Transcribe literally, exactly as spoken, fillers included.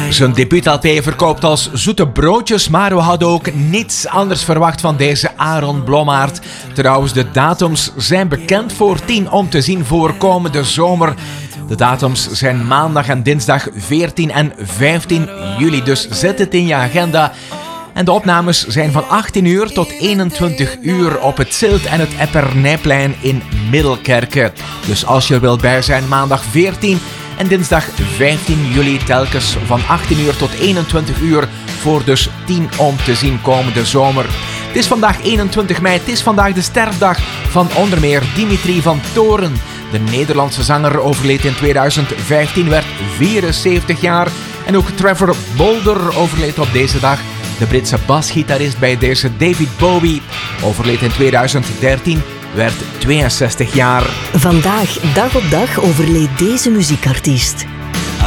Zijn debuut-L P verkoopt als zoete broodjes, maar we hadden ook niets anders verwacht van deze Aaron Blommaert. Trouwens, de datums zijn bekend voor tien om te zien voor komende zomer. De datums zijn maandag en dinsdag veertien en vijftien juli, dus zet het in je agenda. En de opnames zijn van achttien uur tot eenentwintig uur op het Zilt en het Epernijplein in Middelkerke. Dus als je wilt bij zijn, maandag veertien en dinsdag vijftien juli telkens van achttien uur tot eenentwintig uur voor dus tien om te zien komende zomer. Het is vandaag eenentwintig mei, het is vandaag de sterfdag van onder meer Dimitri van Toren. De Nederlandse zanger overleed in tweeduizend vijftien, werd vierenzeventig jaar. En ook Trevor Bolder overleed op deze dag. De Britse basgitarist bij deze David Bowie overleed in tweeduizend dertien, werd tweeënzestig jaar. Vandaag, dag op dag, overleed deze muziekartiest.